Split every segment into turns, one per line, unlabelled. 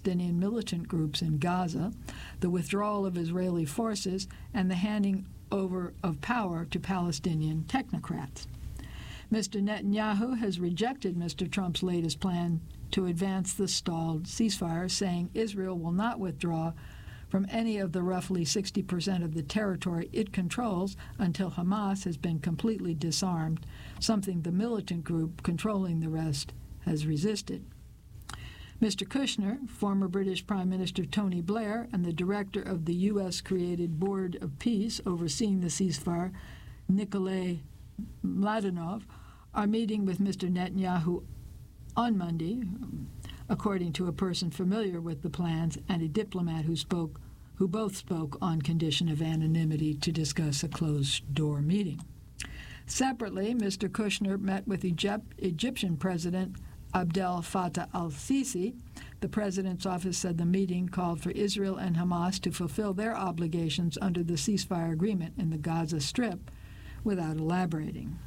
Palestinian militant groups in Gaza, the withdrawal of Israeli forces, and the handing over of power to Palestinian technocrats. Mr. Netanyahu has rejected Mr. Trump's latest plan to advance the stalled ceasefire, saying Israel will not withdraw from any of the roughly 60% of the territory it controls until Hamas has been completely disarmed, something the militant group controlling the rest has resisted. Mr. Kushner, former British Prime Minister Tony Blair, and the director of the U.S.-created Board of Peace overseeing the ceasefire, Nikolai Mladenov, are meeting with Mr. Netanyahu on Monday, according to a person familiar with the plans and a diplomat who both spoke on condition of anonymity to discuss a closed-door meeting. Separately, Mr. Kushner met with Egyptian President Abdel Fattah al-Sisi. The president's office said the meeting called for Israel and Hamas to fulfill their obligations under the ceasefire agreement in the Gaza Strip, without elaborating.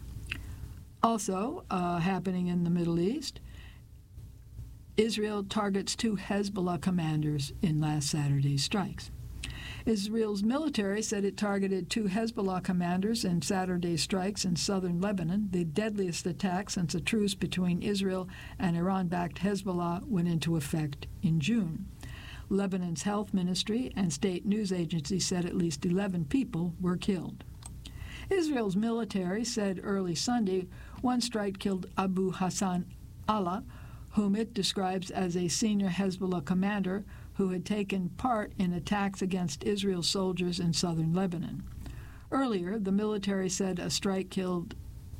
Also happening in the Middle East, Israel targets 2 Hezbollah commanders in last Saturday's strikes. Israel's military said it targeted 2 Hezbollah commanders in Saturday's strikes in southern Lebanon, the deadliest attack since a truce between Israel and Iran-backed Hezbollah went into effect in June. Lebanon's health ministry and state news agency said at least 11 people were killed. Israel's military said early Sunday one strike killed Abu Hassan Allah, whom it describes as a senior Hezbollah commander who had taken part in attacks against Israel's soldiers in southern Lebanon. Earlier, the military said a strike killed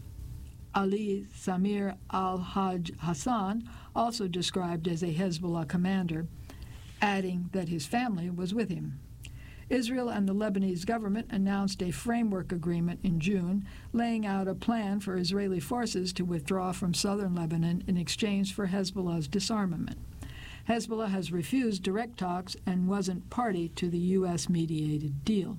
Ali Samir al-Hajj Hassan, also described as a Hezbollah commander, adding that his family was with him. Israel and the Lebanese government announced a framework agreement in June, laying out a plan for Israeli forces to withdraw from southern Lebanon in exchange for Hezbollah's disarmament. Hezbollah has refused direct talks and wasn't party to the U.S.-mediated deal.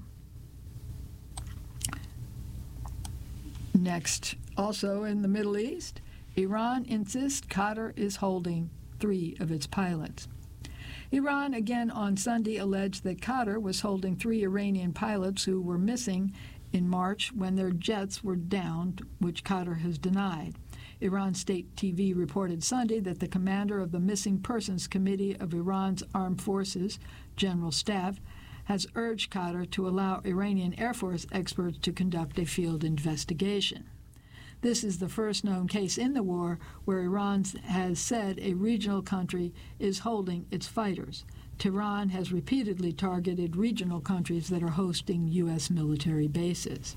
Next, also in the Middle East, Iran insists Qatar is holding 3 of its pilots. Iran again on Sunday alleged that Qatar was holding 3 Iranian pilots who were missing in March when their jets were downed, which Qatar has denied. Iran State TV reported Sunday that the commander of the Missing Persons Committee of Iran's Armed Forces, General Staff, has urged Qatar to allow Iranian Air Force experts to conduct a field investigation. This is the first known case in the war where Iran has said a regional country is holding its fighters. Tehran has repeatedly targeted regional countries that are hosting U.S. military bases.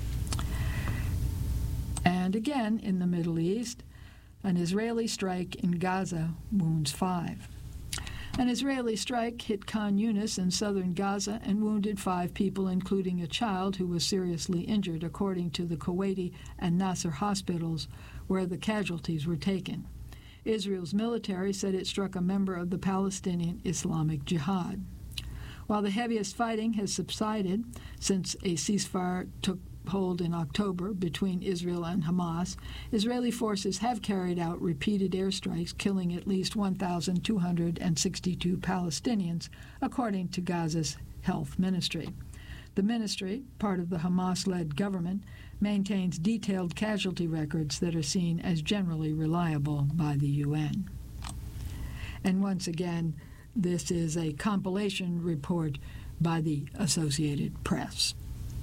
And again, in the Middle East, an Israeli strike in Gaza wounds 5. An Israeli strike hit Khan Yunis in southern Gaza and wounded 5 people, including a child who was seriously injured, according to the Kuwaiti and Nasser hospitals where the casualties were taken. Israel's military said it struck a member of the Palestinian Islamic Jihad. While the heaviest fighting has subsided since a ceasefire took hold in October between Israel and Hamas, Israeli forces have carried out repeated airstrikes, killing at least 1,262 Palestinians, according to Gaza's health ministry. The ministry, part of the Hamas-led government, maintains detailed casualty records that are seen as generally reliable by the UN. And once again, this is a compilation report by the Associated Press.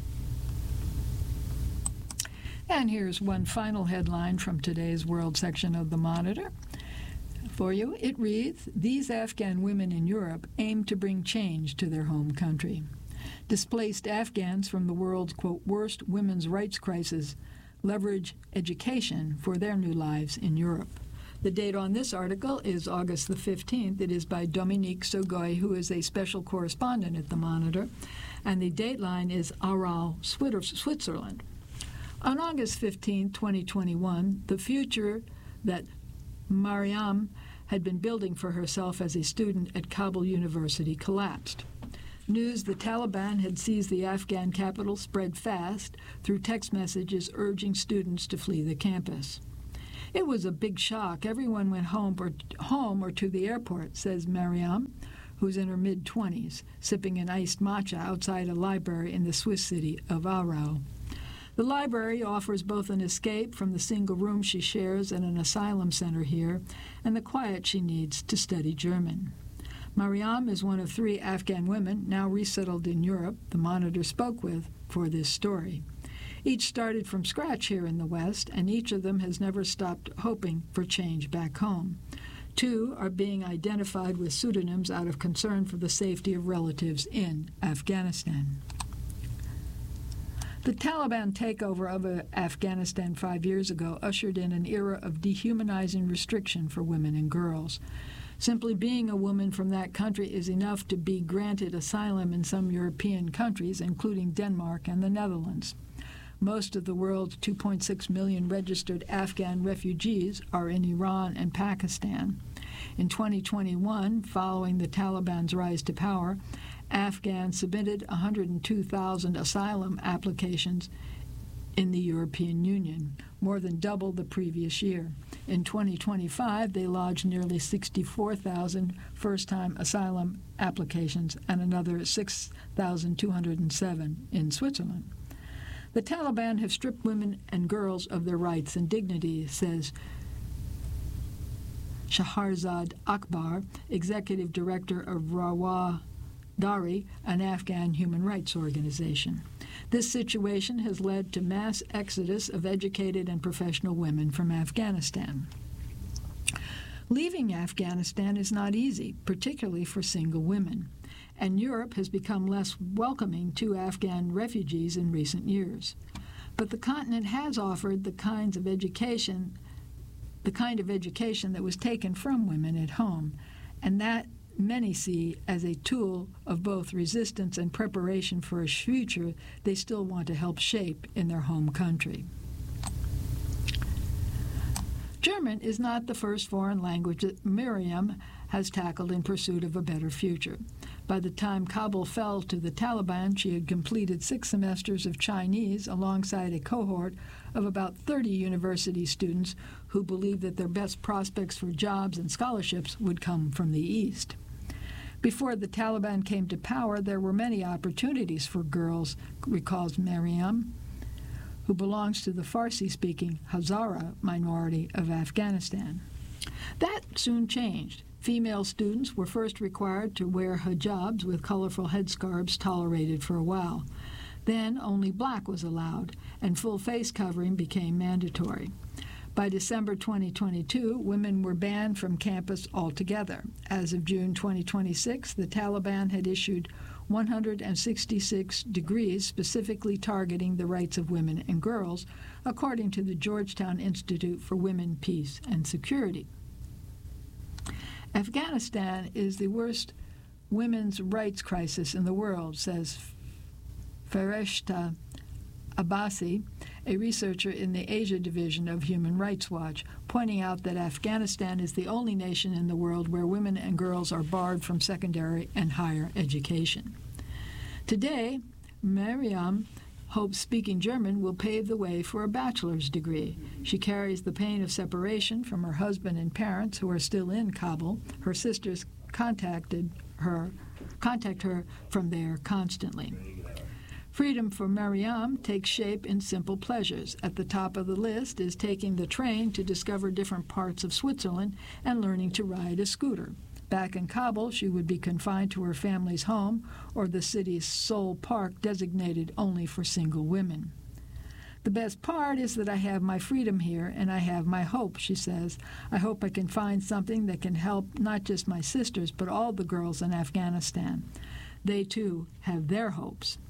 And here's one final headline from today's World section of the Monitor for you. It reads, "These Afghan women in Europe aim to bring change to their home country. Displaced Afghans from the world's, quote, worst women's rights crisis leverage education for their new lives in Europe." The date on this article is August the 15th. It is by Dominique Sogoy, who is a special correspondent at the Monitor, and the dateline is Aarau, Switzerland. On August 15, 2021, the future that Mariam had been building for herself as a student at Kabul University collapsed. News the Taliban had seized the Afghan capital spread fast through text messages urging students to flee the campus. "It was a big shock. Everyone went home or to the airport," says Mariam, who's in her mid-20s, sipping an iced matcha outside a library in the Swiss city of Aarau. The library offers both an escape from the single room she shares at an asylum center here and the quiet she needs to study German. Mariam is one of 3 Afghan women now resettled in Europe the Monitor spoke with for this story. Each started from scratch here in the West, and each of them has never stopped hoping for change back home. 2 are being identified with pseudonyms out of concern for the safety of relatives in Afghanistan. The Taliban takeover of Afghanistan 5 years ago ushered in an era of dehumanizing restriction for women and girls. Simply being a woman from that country is enough to be granted asylum in some European countries, including Denmark and the Netherlands. Most of the world's 2.6 million registered Afghan refugees are in Iran and Pakistan. In 2021, following the Taliban's rise to power, Afghans submitted 102,000 asylum applications in the European Union, more than double the previous year. In 2025, they lodged nearly 64,000 first-time asylum applications and another 6,207 in Switzerland. The Taliban have stripped women and girls of their rights and dignity, says Shahrazad Akbar, executive director of Rawa Dari, an Afghan human rights organization. This situation has led to mass exodus of educated and professional women from Afghanistan. Leaving Afghanistan is not easy, particularly for single women, and Europe has become less welcoming to Afghan refugees in recent years. But the continent has offered the kind of education that was taken from women at home, and that many see as a tool of both resistance and preparation for a future they still want to help shape in their home country. German is not the first foreign language that Miriam has tackled in pursuit of a better future. By the time Kabul fell to the Taliban, she had completed 6 semesters of Chinese alongside a cohort of about 30 university students who believed that their best prospects for jobs and scholarships would come from the East. Before the Taliban came to power, there were many opportunities for girls, recalls Mariam, who belongs to the Farsi-speaking Hazara minority of Afghanistan. That soon changed. Female students were first required to wear hijabs with colorful headscarves tolerated for a while. Then only black was allowed, and full face covering became mandatory. By December 2022, women were banned from campus altogether. As of June 2026, the Taliban had issued 166 decrees specifically targeting the rights of women and girls, according to the Georgetown Institute for Women, Peace, and Security. Afghanistan is the worst women's rights crisis in the world, says Fereshta Abbasi, a researcher in the Asia Division of Human Rights Watch, pointing out that Afghanistan is the only nation in the world where women and girls are barred from secondary and higher education. Today, Mariam hopes speaking German will pave the way for a bachelor's degree. She carries the pain of separation from her husband and parents, who are still in Kabul. Her sisters contact her from there constantly. Freedom for Mariam takes shape in simple pleasures. At the top of the list is taking the train to discover different parts of Switzerland and learning to ride a scooter. Back in Kabul, she would be confined to her family's home or the city's sole park designated only for single women. The best part is that I have my freedom here and I have my hope, she says. I hope I can find something that can help not just my sisters, but all the girls in Afghanistan. They, too, have their hopes.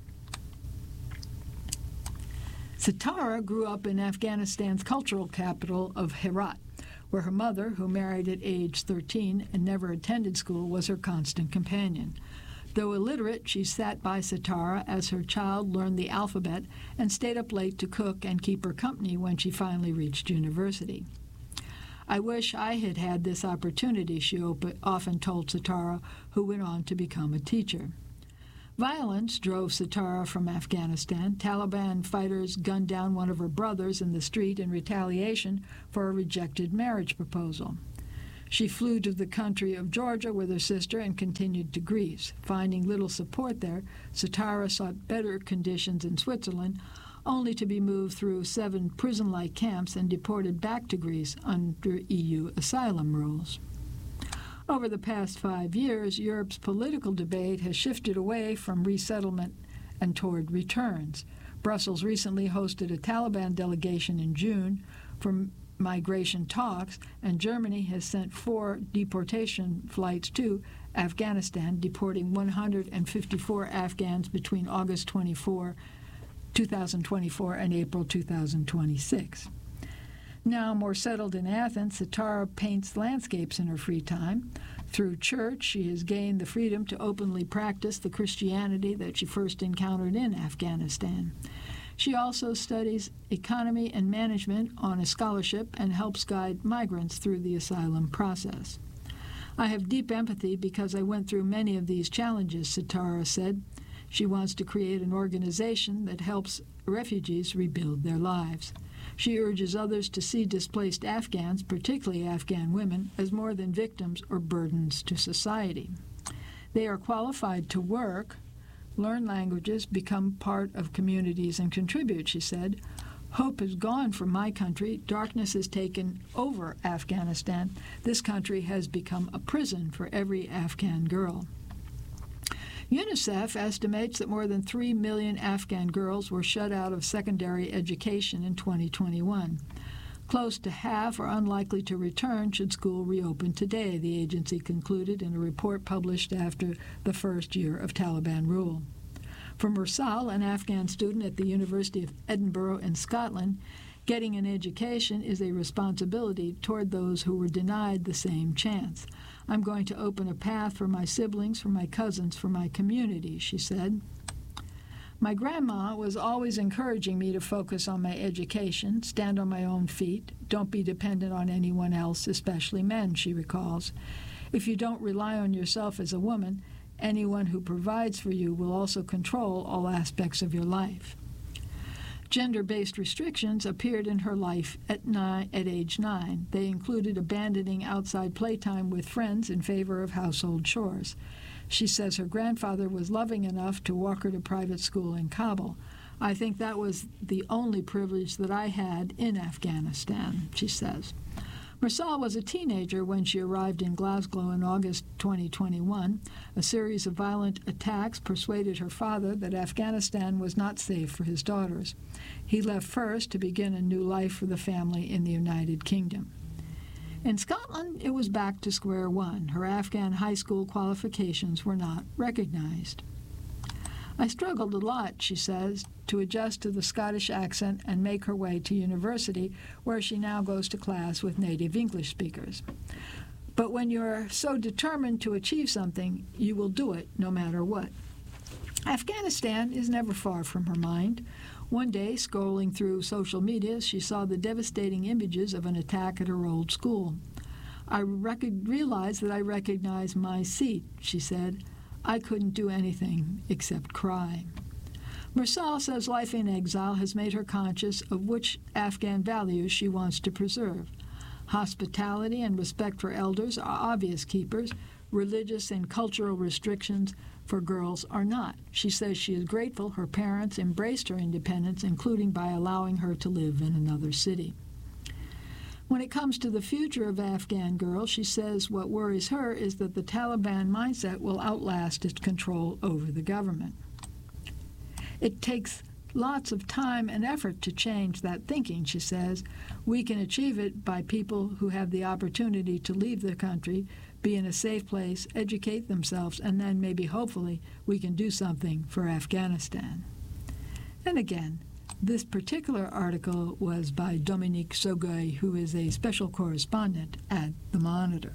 Sitara grew up in Afghanistan's cultural capital of Herat, where her mother, who married at age 13 and never attended school, was her constant companion. Though illiterate, she sat by Sitara as her child learned the alphabet and stayed up late to cook and keep her company when she finally reached university. I wish I had had this opportunity, she often told Sitara, who went on to become a teacher. Violence drove Sitara from Afghanistan. Taliban fighters gunned down one of her brothers in the street in retaliation for a rejected marriage proposal. She flew to the country of Georgia with her sister and continued to Greece. Finding little support there, Sitara sought better conditions in Switzerland, only to be moved through 7 prison-like camps and deported back to Greece under EU asylum rules. Over the past 5 years, Europe's political debate has shifted away from resettlement and toward returns. Brussels recently hosted a Taliban delegation in June for migration talks, and Germany has sent 4 deportation flights to Afghanistan, deporting 154 Afghans between August 2024 and April 2026. Now more settled in Athens, Sitara paints landscapes in her free time. Through church, she has gained the freedom to openly practice the Christianity that she first encountered in Afghanistan. She also studies economy and management on a scholarship and helps guide migrants through the asylum process. I have deep empathy because I went through many of these challenges, Sitara said. She wants to create an organization that helps refugees rebuild their lives. She urges others to see displaced Afghans, particularly Afghan women, as more than victims or burdens to society. They are qualified to work, learn languages, become part of communities, and contribute, she said. Hope is gone from my country. Darkness has taken over Afghanistan. This country has become a prison for every Afghan girl. UNICEF estimates that more than 3 million Afghan girls were shut out of secondary education in 2021. Close to half are unlikely to return should school reopen today, the agency concluded in a report published after the first year of Taliban rule. For Mursal, an Afghan student at the University of Edinburgh in Scotland, getting an education is a responsibility toward those who were denied the same chance. I'm going to open a path for my siblings, for my cousins, for my community, she said. My grandma was always encouraging me to focus on my education, stand on my own feet, don't be dependent on anyone else, especially men, she recalls. If you don't rely on yourself as a woman, anyone who provides for you will also control all aspects of your life. Gender-based restrictions appeared in her life at age 9. They included abandoning outside playtime with friends in favor of household chores. She says her grandfather was loving enough to walk her to private school in Kabul. I think that was the only privilege that I had in Afghanistan, she says. Mursal was a teenager when she arrived in Glasgow in August 2021. A series of violent attacks persuaded her father that Afghanistan was not safe for his daughters. He left first to begin a new life for the family in the United Kingdom. In Scotland, it was back to square one. Her Afghan high school qualifications were not recognized. I struggled a lot, she says, to adjust to the Scottish accent and make her way to university, where she now goes to class with native English speakers. But when you're so determined to achieve something, you will do it no matter what. Afghanistan is never far from her mind. One day, scrolling through social media, she saw the devastating images of an attack at her old school. I realized that I recognized my seat, she said. I couldn't do anything except cry. Mursal says life in exile has made her conscious of which Afghan values she wants to preserve. Hospitality and respect for elders are obvious keepers. Religious and cultural restrictions for girls are not. She says she is grateful her parents embraced her independence, including by allowing her to live in another city. When it comes to the future of Afghan girls, she says what worries her is that the Taliban mindset will outlast its control over the government. It takes lots of time and effort to change that thinking, she says. We can achieve it by people who have the opportunity to leave the country, be in a safe place, educate themselves, and then maybe, hopefully, we can do something for Afghanistan. And again, this particular article was by Dominique Sogueil, who is a special correspondent at The Monitor.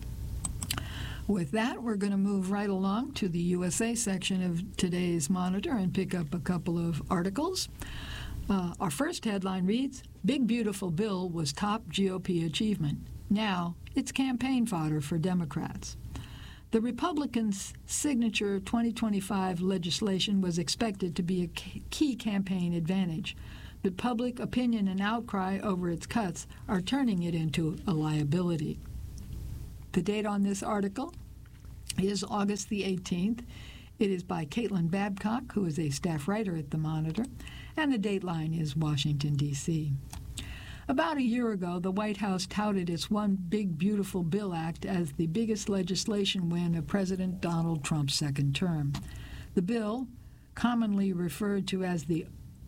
With that, we're going to move right along to the USA section of today's Monitor and pick up a couple of articles. Our first headline reads, Big Beautiful Bill was top GOP achievement. Now, it's campaign fodder for Democrats. The Republicans' signature 2025 legislation was expected to be a key campaign advantage, but public opinion and outcry over its cuts are turning it into a liability. The date on this article is August the 18th. It is by Caitlin Babcock, who is a staff writer at The Monitor, and the dateline is Washington, D.C. About a year ago, the White House touted its One Big Beautiful Bill Act as the biggest legislation win of President Donald Trump's second term. The bill, commonly referred to as the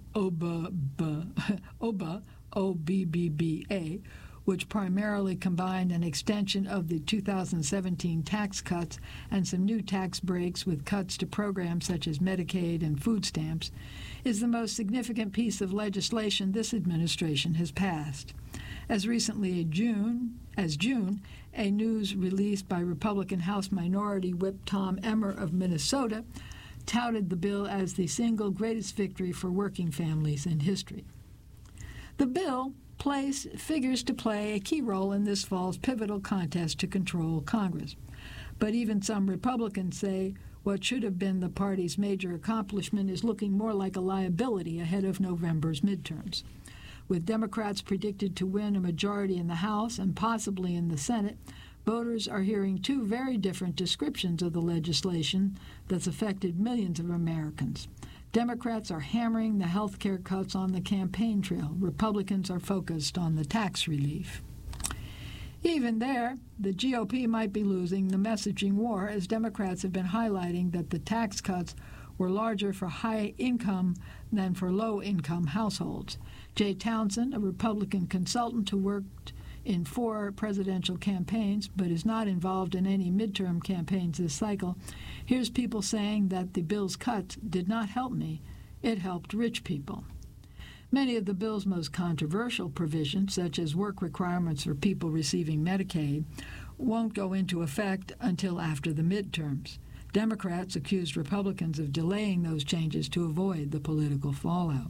OBBBA, which primarily combined an extension of the 2017 tax cuts and some new tax breaks with cuts to programs such as Medicaid and food stamps, is the most significant piece of legislation this administration has passed. As recently as June, a news released by Republican House Minority Whip Tom Emmer of Minnesota touted the bill as the single greatest victory for working families in history. The bill figures to play a key role in this fall's pivotal contest to control Congress. But even some Republicans say what should have been the party's major accomplishment is looking more like a liability ahead of November's midterms. With Democrats predicted to win a majority in the House and possibly in the Senate, voters are hearing two very different descriptions of the legislation that's affected millions of Americans. Democrats are hammering the health care cuts on the campaign trail. Republicans are focused on the tax relief. Even there, the GOP might be losing the messaging war, as Democrats have been highlighting that the tax cuts were larger for high-income than for low-income households. Jay Townsend, a Republican consultant who worked in 4 presidential campaigns but is not involved in any midterm campaigns this cycle, hears people saying that the bill's cuts did not help me, it helped rich people. Many of the bill's most controversial provisions, such as work requirements for people receiving Medicaid, won't go into effect until after the midterms. Democrats accused Republicans of delaying those changes to avoid the political fallout.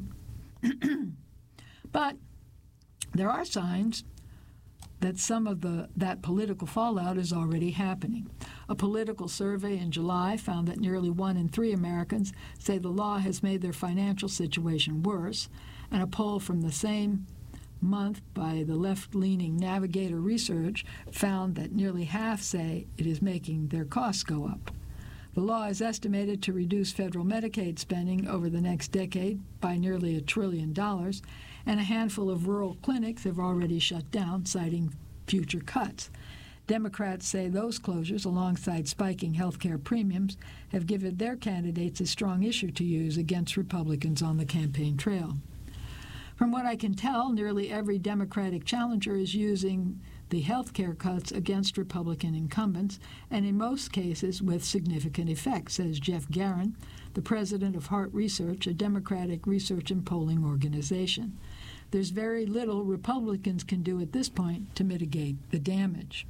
But there are signs that some of that political fallout is already happening. A political survey in July found that nearly 1 in 3 Americans say the law has made their financial situation worse, and a poll from the same month by the left-leaning Navigator Research found that nearly half say it is making their costs go up. The law is estimated to reduce federal Medicaid spending over the next decade by nearly $1 trillion, and a handful of rural clinics have already shut down, citing future cuts. Democrats say those closures, alongside spiking health care premiums, have given their candidates a strong issue to use against Republicans on the campaign trail. From what I can tell, nearly every Democratic challenger is using the health care cuts against Republican incumbents, and in most cases with significant effect, says Jeff Garin, the president of Hart Research, a Democratic research and polling organization. There's very little Republicans can do at this point to mitigate the damage.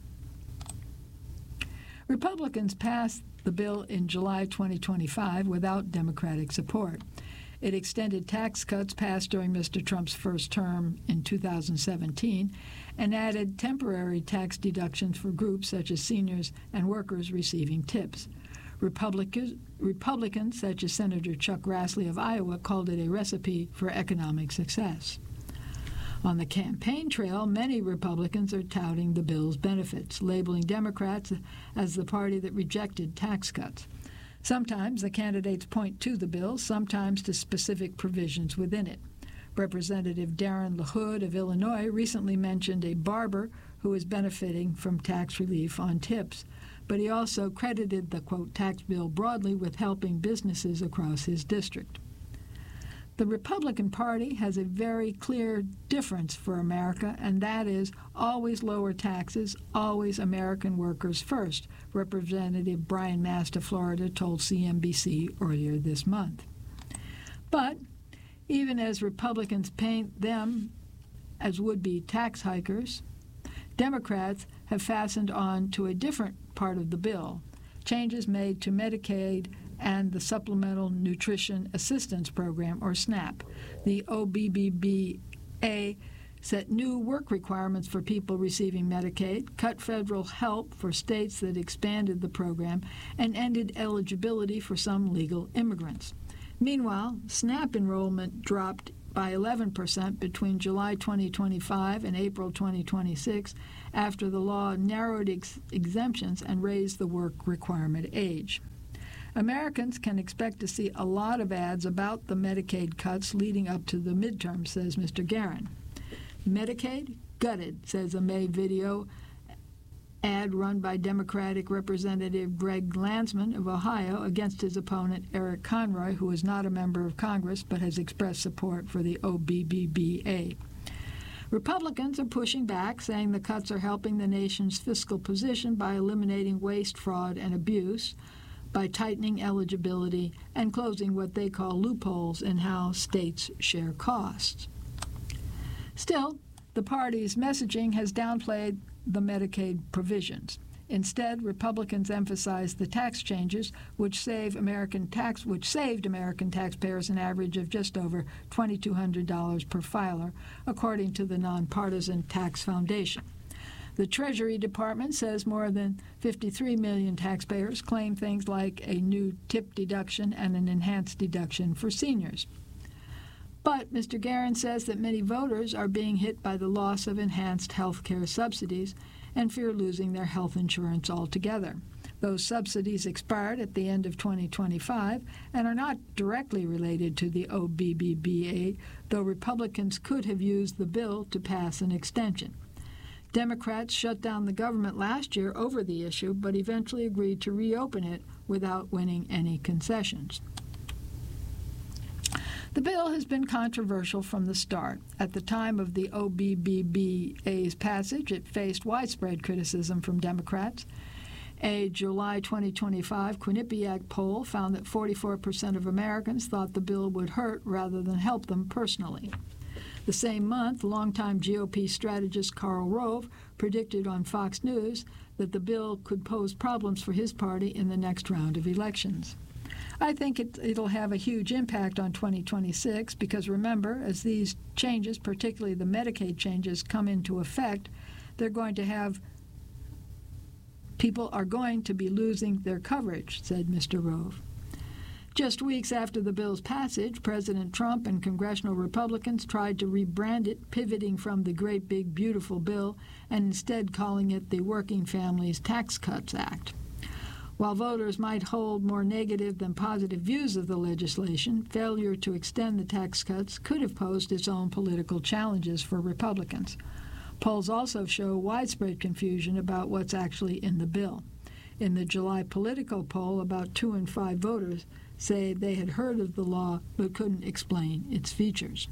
Republicans passed the bill in July 2025 without Democratic support. It extended tax cuts passed during Mr. Trump's first term in 2017 and added temporary tax deductions for groups such as seniors and workers receiving tips. Republicans such as Senator Chuck Grassley of Iowa called it a recipe for economic success. On the campaign trail, many Republicans are touting the bill's benefits, labeling Democrats as the party that rejected tax cuts. Sometimes the candidates point to the bill, sometimes to specific provisions within it. Representative Darren LaHood of Illinois recently mentioned a barber who is benefiting from tax relief on tips, but he also credited the, quote, tax bill broadly with helping businesses across his district. The Republican Party has a very clear difference for America, and that is always lower taxes, always American workers first, Representative Brian Mast of Florida told CNBC earlier this month. But even as Republicans paint them as would-be tax hikers, Democrats have fastened on to a different part of the bill, changes made to Medicaid and the Supplemental Nutrition Assistance Program, or SNAP. The OBBBA set new work requirements for people receiving Medicaid, cut federal help for states that expanded the program, and ended eligibility for some legal immigrants. Meanwhile, SNAP enrollment dropped by 11% between July 2025 and April 2026 after the law narrowed exemptions and raised the work requirement age. Americans can expect to see a lot of ads about the Medicaid cuts leading up to the midterm, says Mr. Guerin. Medicaid? Gutted, says a May video ad run by Democratic Representative Greg Landsman of Ohio against his opponent Eric Conroy, who is not a member of Congress but has expressed support for the OBBBA. Republicans are pushing back, saying the cuts are helping the nation's fiscal position by eliminating waste, fraud, and abuse, by tightening eligibility and closing what they call loopholes in how states share costs. Still, the party's messaging has downplayed the Medicaid provisions. Instead, Republicans emphasized the tax changes, which saved American taxpayers an average of just over $2,200 per filer, according to the Nonpartisan Tax Foundation. The Treasury Department says more than 53 million taxpayers claim things like a new tip deduction and an enhanced deduction for seniors. But Mr. Guerin says that many voters are being hit by the loss of enhanced health care subsidies and fear losing their health insurance altogether. Those subsidies expired at the end of 2025 and are not directly related to the OBBBA, though Republicans could have used the bill to pass an extension. Democrats shut down the government last year over the issue, but eventually agreed to reopen it without winning any concessions. The bill has been controversial from the start. At the time of the OBBBA's passage, it faced widespread criticism from Democrats. A July 2025 Quinnipiac poll found that 44% of Americans thought the bill would hurt rather than help them personally. The same month, longtime GOP strategist Karl Rove predicted on Fox News that the bill could pose problems for his party in the next round of elections. I think it'll have a huge impact on 2026 because, remember, as these changes, particularly the Medicaid changes, come into effect, people are going to be losing their coverage, said Mr. Rove. Just weeks after the bill's passage, President Trump and congressional Republicans tried to rebrand it, pivoting from the Great Big Beautiful Bill and instead calling it the Working Families Tax Cuts Act. While voters might hold more negative than positive views of the legislation, failure to extend the tax cuts could have posed its own political challenges for Republicans. Polls also show widespread confusion about what's actually in the bill. In the July Politico poll, about 2 in 5 voters say they had heard of the law but couldn't explain its features.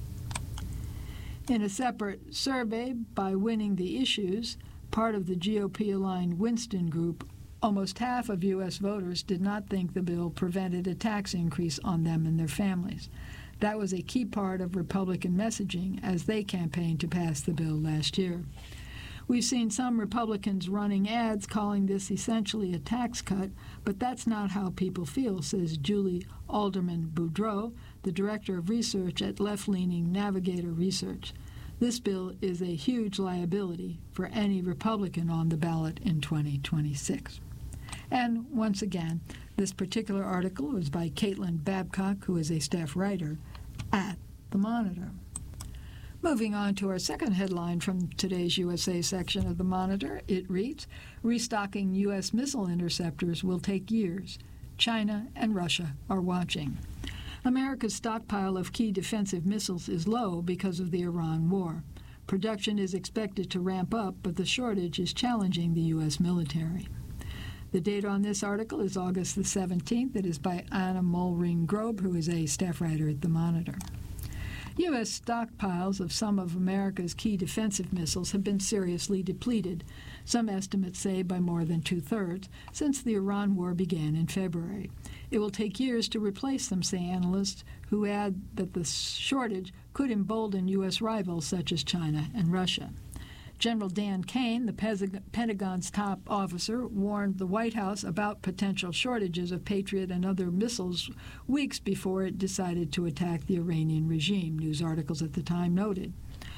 In a separate survey by Winning the Issues, part of the GOP-aligned Winston Group, almost half of U.S. voters did not think the bill prevented a tax increase on them and their families. That was a key part of Republican messaging as they campaigned to pass the bill last year. We've seen some Republicans running ads calling this essentially a tax cut, but that's not how people feel, says Julie Alderman-Boudreau, the director of research at left-leaning Navigator Research. This bill is a huge liability for any Republican on the ballot in 2026. And once again, this particular article was by Caitlin Babcock, who is a staff writer at The Monitor. Moving on to our second headline from today's USA section of The Monitor, it reads, "Restocking U.S. missile interceptors will take years. China and Russia are watching." America's stockpile of key defensive missiles is low because of the Iran war. Production is expected to ramp up, but the shortage is challenging the U.S. military. The date on this article is August the 17th. It is by Anna Mulring-Grobe, who is a staff writer at The Monitor. U.S. stockpiles of some of America's key defensive missiles have been seriously depleted, some estimates say by more than 2/3, since the Iran war began in February. It will take years to replace them, say analysts, who add that the shortage could embolden U.S. rivals such as China and Russia. General Dan Kane, the Pentagon's top officer, warned the White House about potential shortages of Patriot and other missiles weeks before it decided to attack the Iranian regime, news articles at the time noted.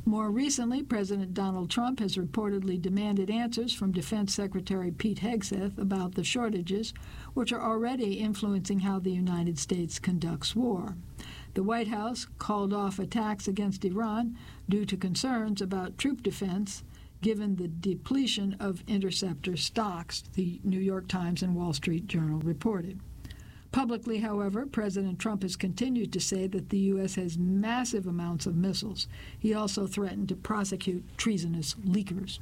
More recently, President Donald Trump has reportedly demanded answers from Defense Secretary Pete Hegseth about the shortages, which are already influencing how the United States conducts war. The White House called off attacks against Iran due to concerns about troop defense, given the depletion of interceptor stocks, the New York Times and Wall Street Journal reported. Publicly, however, President Trump has continued to say that the U.S. has massive amounts of missiles. He also threatened to prosecute treasonous leakers.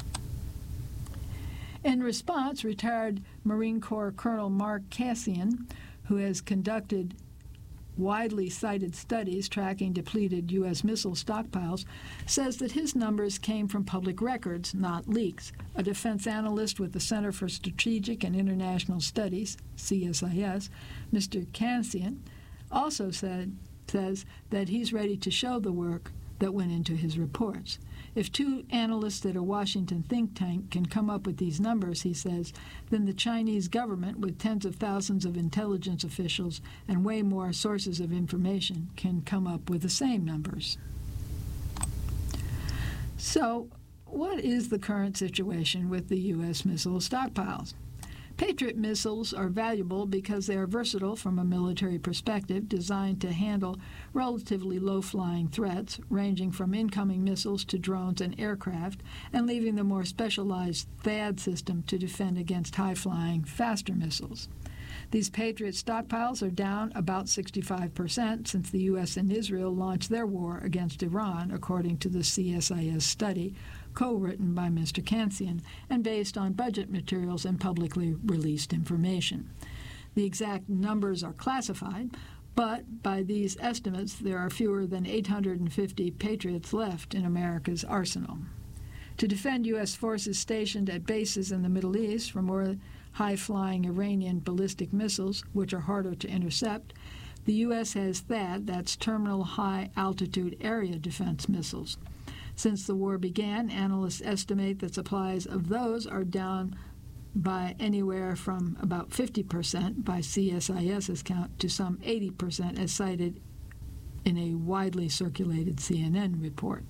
In response, retired Marine Corps Colonel Mark Cassian, who has conducted widely cited studies tracking depleted U.S. missile stockpiles, says that his numbers came from public records, not leaks. A defense analyst with the Center for Strategic and International Studies, CSIS, Mr. Cassian, also says that he's ready to show the work that went into his reports. If two analysts at a Washington think tank can come up with these numbers, he says, then the Chinese government, with tens of thousands of intelligence officials and way more sources of information, can come up with the same numbers. So, what is the current situation with the U.S. missile stockpiles? Patriot missiles are valuable because they are versatile from a military perspective, designed to handle relatively low-flying threats, ranging from incoming missiles to drones and aircraft, and leaving the more specialized THAAD system to defend against high-flying, faster missiles. These Patriot stockpiles are down about 65% since the U.S. and Israel launched their war against Iran, according to the CSIS study, co-written by Mr. Cassian, and based on budget materials and publicly released information. The exact numbers are classified, but by these estimates, there are fewer than 850 Patriots left in America's arsenal. To defend U.S. forces stationed at bases in the Middle East from more high-flying Iranian ballistic missiles, which are harder to intercept, the U.S. has THAAD, that's Terminal High Altitude Area Defense missiles. Since the war began, analysts estimate that supplies of those are down by anywhere from about 50% by CSIS's count to some 80% as cited in a widely circulated CNN report.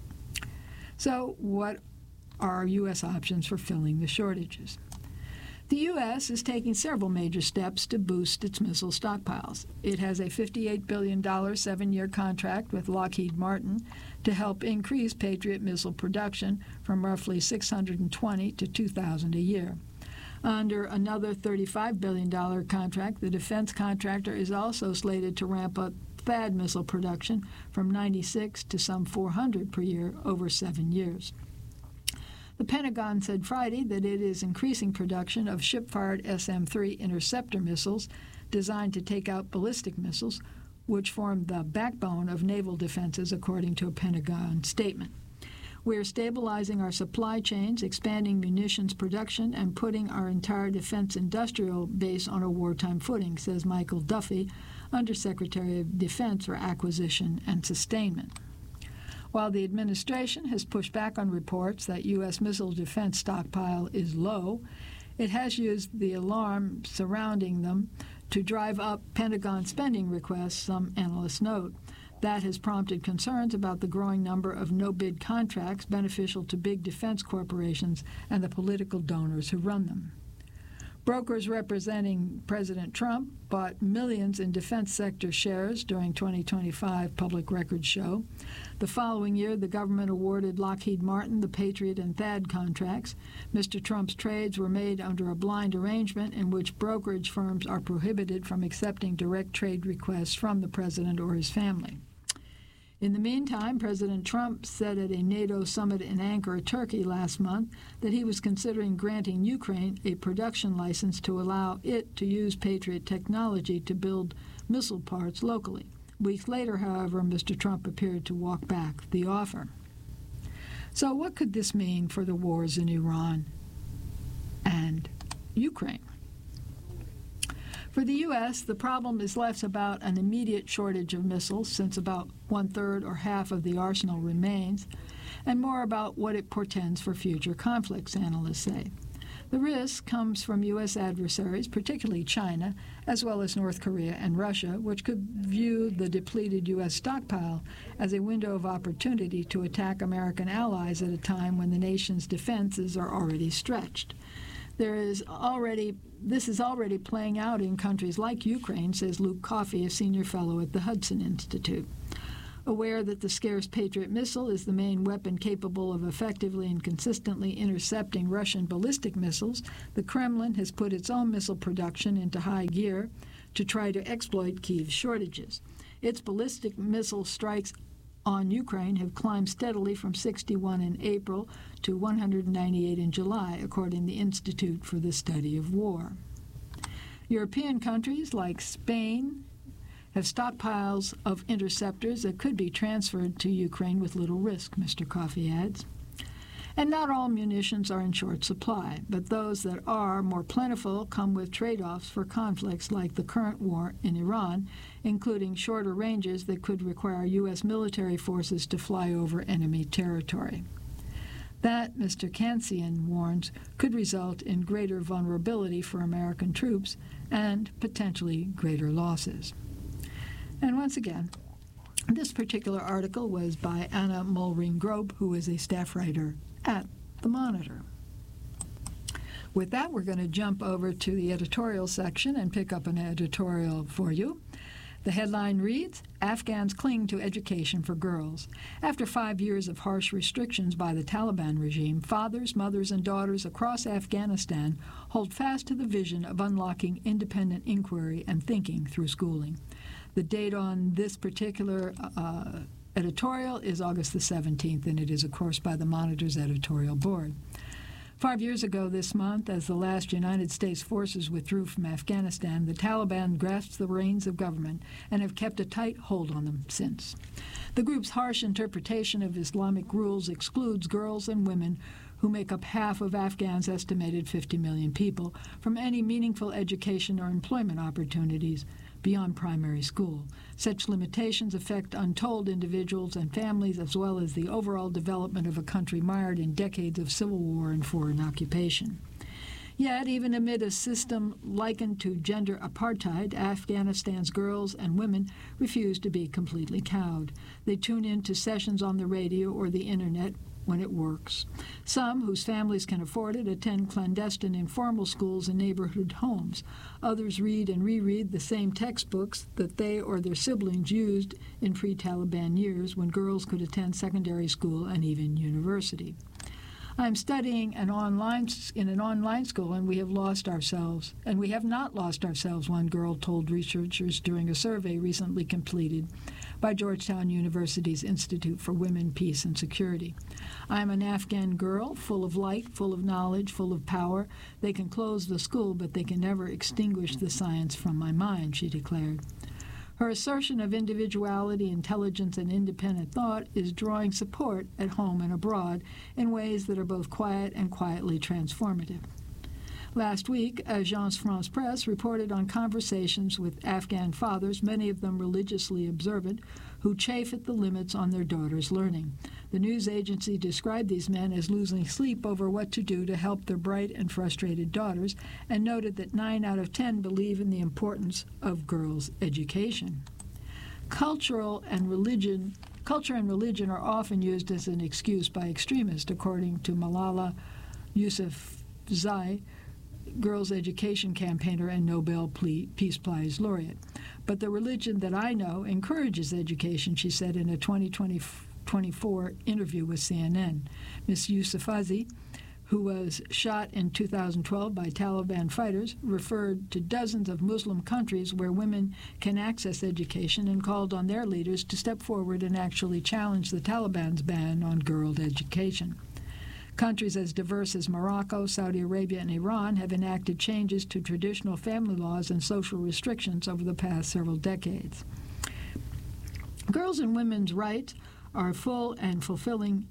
So what are U.S. options for filling the shortages? The U.S. is taking several major steps to boost its missile stockpiles. It has a $58 billion seven-year contract with Lockheed Martin to help increase Patriot missile production from roughly 620 to 2,000 a year. Under another $35 billion contract, the defense contractor is also slated to ramp up THAAD missile production from 96 to some 400 per year over 7 years. The Pentagon said Friday that it is increasing production of ship-fired SM-3 interceptor missiles designed to take out ballistic missiles, which form the backbone of naval defenses, according to a Pentagon statement. We are stabilizing our supply chains, expanding munitions production, and putting our entire defense industrial base on a wartime footing, says Michael Duffy, Undersecretary of Defense for Acquisition and Sustainment. While the administration has pushed back on reports that U.S. missile defense stockpile is low, it has used the alarm surrounding them to drive up Pentagon spending requests, some analysts note. That has prompted concerns about the growing number of no-bid contracts beneficial to big defense corporations and the political donors who run them. Brokers representing President Trump bought millions in defense sector shares during 2025, public records show. The following year, the government awarded Lockheed Martin the Patriot and THAAD contracts. Mr. Trump's trades were made under a blind arrangement in which brokerage firms are prohibited from accepting direct trade requests from the president or his family. In the meantime, President Trump said at a NATO summit in Ankara, Turkey last month that he was considering granting Ukraine a production license to allow it to use Patriot technology to build missile parts locally. Weeks later, however, Mr. Trump appeared to walk back the offer. So what could this mean for the wars in Iran and Ukraine? For the U.S., the problem is less about an immediate shortage of missiles, since about one-third or half of the arsenal remains, and more about what it portends for future conflicts, analysts say. The risk comes from U.S. adversaries, particularly China, as well as North Korea and Russia, which could view the depleted U.S. stockpile as a window of opportunity to attack American allies at a time when the nation's defenses are already stretched. This is already playing out in countries like Ukraine, says Luke Coffey, a senior fellow at the Hudson Institute. Aware that the scarce Patriot missile is the main weapon capable of effectively and consistently intercepting Russian ballistic missiles, the Kremlin has put its own missile production into high gear to try to exploit Kyiv's shortages. Its ballistic missile strikes on Ukraine have climbed steadily from 61 in April to 198 in July, according to the Institute for the Study of War. European countries like Spain have stockpiles of interceptors that could be transferred to Ukraine with little risk, Mr. Coffey adds. And not all munitions are in short supply, but those that are more plentiful come with trade-offs for conflicts like the current war in Iran, including shorter ranges that could require U.S. military forces to fly over enemy territory. That, Mr. Kansian warns, could result in greater vulnerability for American troops and potentially greater losses. And once again, this particular article was by Anna Mulring-Grob, who is a staff writer at The Monitor. With that, we're going to jump over to the editorial section and pick up an editorial for you. The headline reads, Afghans cling to education for girls. After 5 years of harsh restrictions by the Taliban regime, fathers, mothers, and daughters across Afghanistan hold fast to the vision of unlocking independent inquiry and thinking through schooling. The date on this particular editorial is August the 17th, and it is, of course, by the Monitor's editorial board. 5 years ago this month, as the last United States forces withdrew from Afghanistan, the Taliban grasped the reins of government and have kept a tight hold on them since. The group's harsh interpretation of Islamic rules excludes girls and women who make up half of Afghans' estimated 50 million people from any meaningful education or employment opportunities beyond primary school. Such limitations affect untold individuals and families, as well as the overall development of a country mired in decades of civil war and foreign occupation. Yet, even amid a system likened to gender apartheid, Afghanistan's girls and women refuse to be completely cowed. They tune in to sessions on the radio or the internet when it works. Some, whose families can afford it, attend clandestine informal schools in neighborhood homes. Others read and reread the same textbooks that they or their siblings used in pre-Taliban years when girls could attend secondary school and even university. I'm studying in an online school, and we have lost ourselves. And we have not lost ourselves, one girl told researchers during a survey recently completed by Georgetown University's Institute for Women, Peace, and Security. I'm an Afghan girl, full of light, full of knowledge, full of power. They can close the school, but they can never extinguish the science from my mind, she declared. Her assertion of individuality, intelligence, and independent thought is drawing support at home and abroad in ways that are both quiet and quietly transformative. Last week, Agence France-Presse reported on conversations with Afghan fathers, many of them religiously observant, who chafe at the limits on their daughters' learning. The news agency described these men as losing sleep over what to do to help their bright and frustrated daughters, and noted that 9 out of 10 believe in the importance of girls' education. Culture and religion are often used as an excuse by extremists, according to Malala Yousafzai, girls' education campaigner and Nobel Peace Prize laureate. But the religion that I know encourages education, she said in a 2024 interview with CNN. Ms. Yousafzai, who was shot in 2012 by Taliban fighters, referred to dozens of Muslim countries where women can access education and called on their leaders to step forward and actually challenge the Taliban's ban on girls' education. Countries as diverse as Morocco, Saudi Arabia, and Iran have enacted changes to traditional family laws and social restrictions over the past several decades. Girls' and women's rights are a full and fulfilling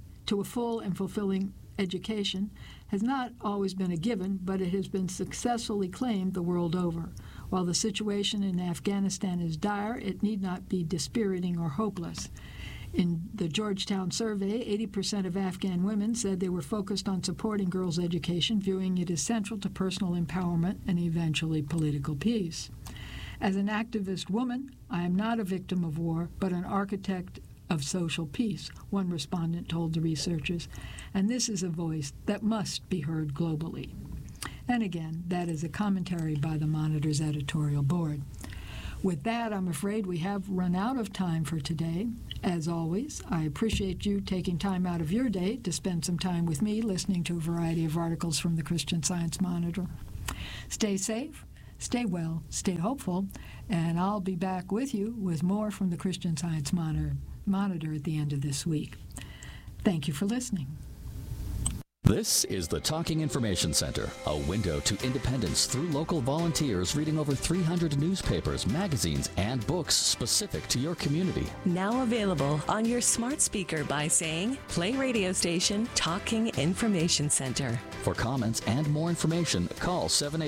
education has not always been a given, but it has been successfully claimed the world over. While the situation in Afghanistan is dire, it need not be dispiriting or hopeless. In the Georgetown survey, 80% of Afghan women said they were focused on supporting girls' education, viewing it as central to personal empowerment and eventually political peace. As an activist woman, I am not a victim of war, but an architect of social peace, one respondent told the researchers, and this is a voice that must be heard globally. And again, that is a commentary by the Monitor's editorial board. With that, I'm afraid we have run out of time for today. As always, I appreciate you taking time out of your day to spend some time with me listening to a variety of articles from the Christian Science Monitor. Stay safe, stay well, stay hopeful, and I'll be back with you with more from the Christian Science Monitor at the end of this week. Thank you for listening.
This is the Talking Information Center, a window to independence through local volunteers reading over 300 newspapers, magazines, and books specific to your community.
Now available on your smart speaker by saying, play radio station Talking Information Center.
For comments and more information, call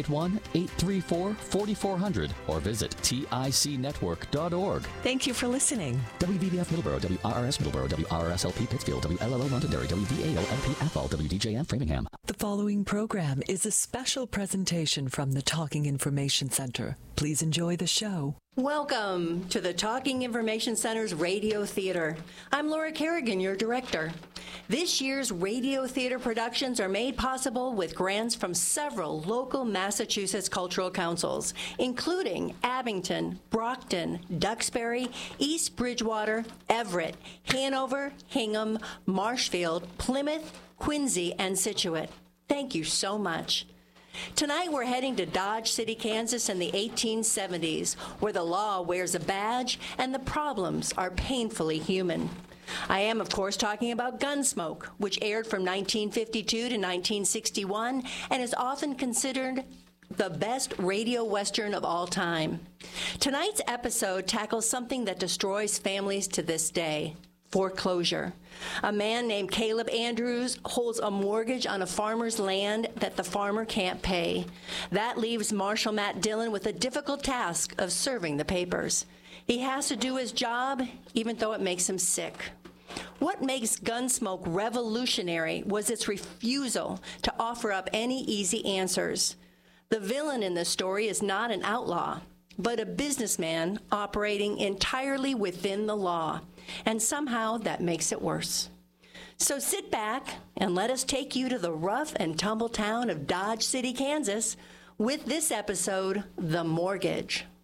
781-834-4400 or visit ticnetwork.org.
Thank you for listening.
WVBF Middleborough, WRRS Middleborough, WRSLP Pittsfield, WLLO Londonderry, WVAO-LP Athol, WDJM Framingham.
The following program is a special presentation from the Talking Information Center. Please enjoy the show.
Welcome to the Talking Information Center's Radio Theater. I'm Laura Kerrigan, your director. This year's radio theater productions are made possible with grants from several local Massachusetts cultural councils, including Abington, Brockton, Duxbury, East Bridgewater, Everett, Hanover, Hingham, Marshfield, Plymouth, Quincy, and Scituate. Thank you so much. Tonight we're heading to Dodge City, Kansas in the 1870s, where the law wears a badge and the problems are painfully human. I am, of course, talking about Gunsmoke, which aired from 1952 to 1961 and is often considered the best radio western of all time. Tonight's episode tackles something that destroys families to this day: foreclosure. A man named Caleb Andrews holds a mortgage on a farmer's land that the farmer can't pay. That leaves Marshal Matt Dillon with a difficult task of serving the papers. He has to do his job, even though it makes him sick. What makes Gunsmoke revolutionary was its refusal to offer up any easy answers. The villain in this story is not an outlaw, but a businessman operating entirely within the law. And somehow that makes it worse. So sit back and let us take you to the rough and tumble town of Dodge City, Kansas, with this episode, The Mortgage.